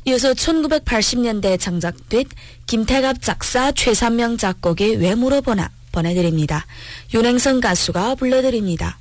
이어서 1980년대에 창작된 김태갑 작사 최삼명 작곡의 왜 물어보나 보내드립니다. 윤행선 가수가 불러드립니다.